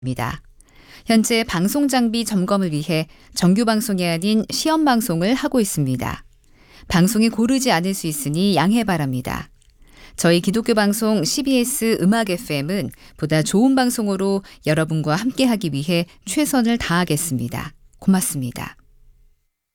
입니다. 현재 방송 장비 점검을 위해 정규 방송이 아닌 시험 방송을 하고 있습니다. 방송이 고르지 않을 수 있으니 양해 바랍니다. 저희 기독교 방송 CBS 음악 FM은 보다 좋은 방송으로 여러분과 함께하기 위해 최선을 다하겠습니다. 고맙습니다.